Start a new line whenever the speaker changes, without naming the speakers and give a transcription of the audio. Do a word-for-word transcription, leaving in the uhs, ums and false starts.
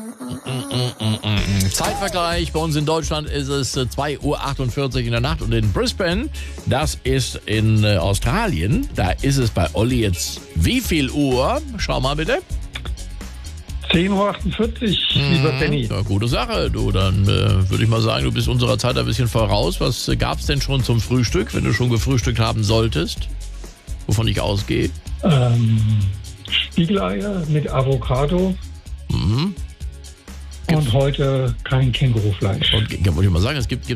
Zeitvergleich, bei uns in Deutschland ist es zwei Uhr achtundvierzig in der Nacht und in Brisbane, das ist in äh, Australien, da ist es bei Olli jetzt wie viel Uhr? Schau mal bitte.
zehn Uhr achtundvierzig, lieber Benny.
Ja, gute Sache, du, dann äh, würde ich mal sagen, du bist unserer Zeit ein bisschen voraus. Was äh, gab's denn schon zum Frühstück, wenn du schon gefrühstückt haben solltest? Wovon ich ausgehe?
Ähm, Spiegeleier mit Avocado.
Mhm.
Und heute kein Kängurufleisch.
Und wollte ich mal sagen, es gibt